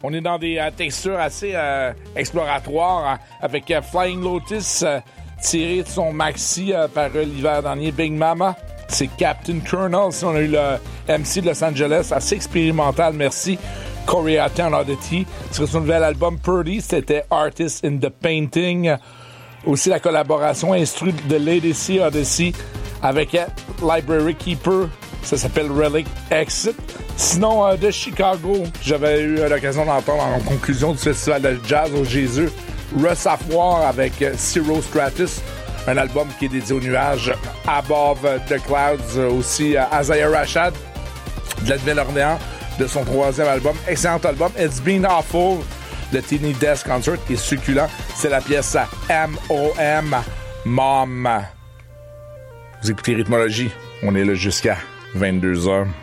On est dans des textures assez exploratoires hein, avec Flying Lotus tiré de son maxi paru l'hiver dernier, Big Mama. C'est Captain Colonel. Si on a eu le MC de Los Angeles, assez expérimental, merci. Koreatown Oddity. Sur son nouvel album Purdy, c'était Artist in the Painting. Aussi la collaboration instru de Lady C Odyssey avec Library Keeper. Ça s'appelle Relic Exit. Sinon, de Chicago, j'avais eu l'occasion d'entendre en conclusion du festival de jazz au Jésus, Russ Afwar avec Zero Stratus, un album qui est dédié aux nuages. Above the Clouds, aussi Isaiah Rashad de la Nouvelle-Orléans, de son 3e album. Excellent album. It's Been Awful, le Tiny Desk Concert, qui est succulent. C'est la pièce M.O.M. Mom. Vous écoutez Rythmologie. On est là jusqu'à 22h.